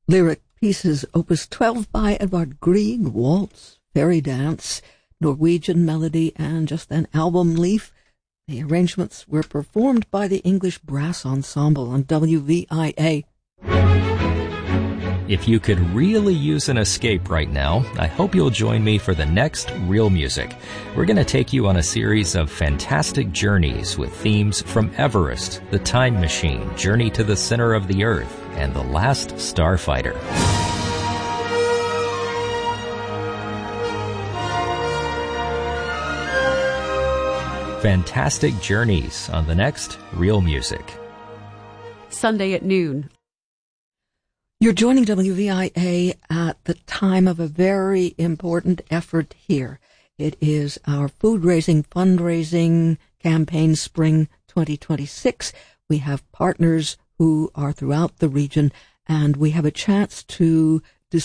lyric pieces, Opus 12 by Edvard Grieg, waltz, fairy dance, Norwegian melody, and just an album leaf. The arrangements were performed by the English Brass Ensemble on WVIA. If you could really use an escape right now, I hope you'll join me for the next Real Music. We're going to take you on a series of fantastic journeys with themes from Everest, The Time Machine, Journey to the Center of the Earth, and The Last Starfighter. Fantastic journeys on the next Real Music. Sunday at noon. You're joining WVIA at the time of a very important effort here. It is our food-raising fundraising campaign Spring 2026. We have partners who are throughout the region, and we have a chance to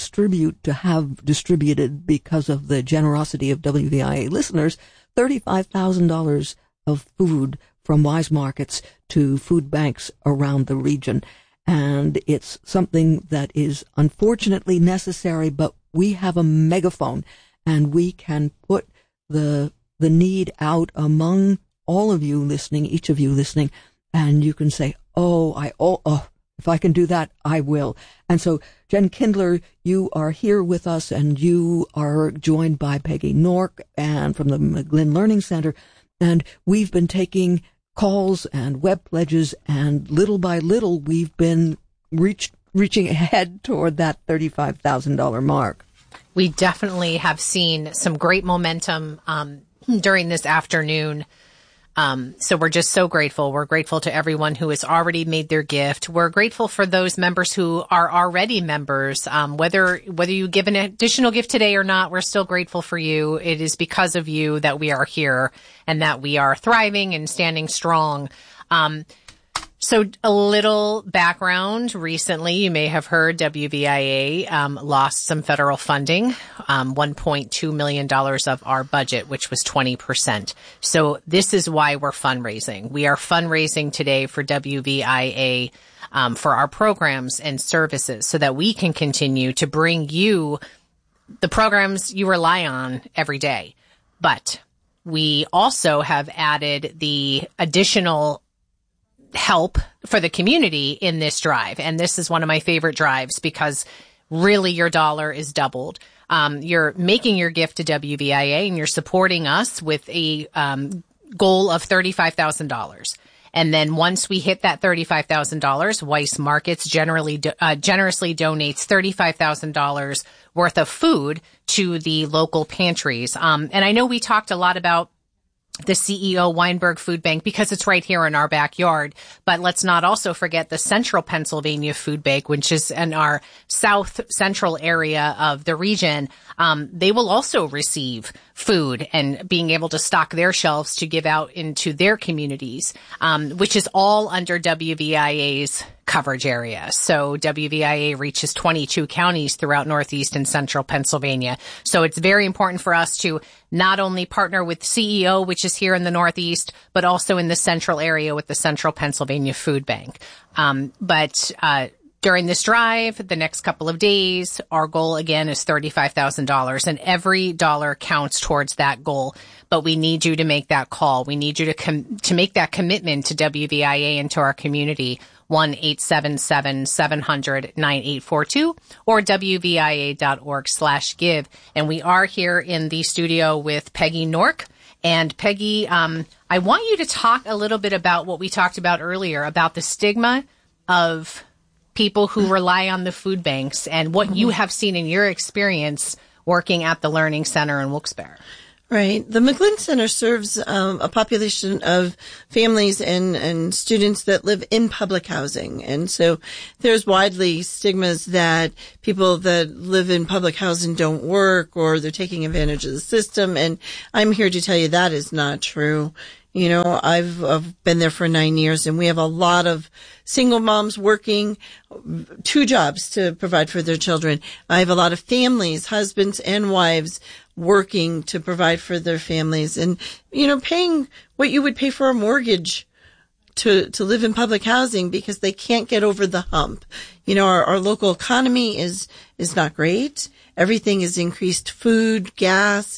have distributed, because of the generosity of WVIA listeners, $35,000 of food from Wise Markets to food banks around the region. And it's something that is unfortunately necessary, but we have a megaphone and we can put the need out among all of you listening, each of you listening, and you can say, if I can do that, I will. And so, Jen Kindler, you are here with us, and you are joined by Peggy Nork and from the McGlynn Learning Center, and we've been taking calls and web pledges, and little by little we've been reaching ahead toward that $35,000 mark. We definitely have seen some great momentum during this afternoon. So we're just so grateful. We're grateful to everyone who has already made their gift. We're grateful for those members who are already members. Whether you give an additional gift today or not, we're still grateful for you. It is because of you that we are here and that we are thriving and standing strong. So a little background. Recently, you may have heard WVIA lost some federal funding, $1.2 million of our budget, which was 20%. So this is why we're fundraising. We are fundraising today for WVIA for our programs and services so that we can continue to bring you the programs you rely on every day. But we also have added the additional help for the community in this drive. And this is one of my favorite drives because really your dollar is doubled. You're making your gift to WVIA and you're supporting us with a goal of $35,000. And then once we hit that $35,000, Weiss Markets generously donates $35,000 worth of food to the local pantries. And I know we talked a lot about the CEO Weinberg Food Bank because it's right here in our backyard. But let's not also forget the Central Pennsylvania Food Bank, which is in our south central area of the region. They will also receive food and being able to stock their shelves to give out into their communities, which is all under WVIA's coverage area. So WVIA reaches 22 counties throughout Northeast and Central Pennsylvania. So it's very important for us to not only partner with CEO, which is here in the Northeast, but also in the central area with the Central Pennsylvania Food Bank. During this drive, the next couple of days, our goal again is $35,000, and every dollar counts towards that goal. But we need you to make that call. We need you to make that commitment to WVIA and to our community. 1-877-700-9842 or WVIA.org/give. And we are here in the studio with Peggy Nork. And Peggy, I want you to talk a little bit about what we talked about earlier, about the stigma of people who rely on the food banks and what you have seen in your experience working at the Learning Center in Wilkes-Barre. Right. The McGlynn Center serves a population of families and students that live in public housing. And so there's widely stigmas that people that live in public housing don't work or they're taking advantage of the system. And I'm here to tell you that is not true. You know, I've been there for 9 years, and we have a lot of single moms working 2 jobs to provide for their children. I have a lot of families, husbands and wives, working to provide for their families and, you know, paying what you would pay for a mortgage to live in public housing because they can't get over the hump. You know, our local economy is not great. Everything is increased: food, gas,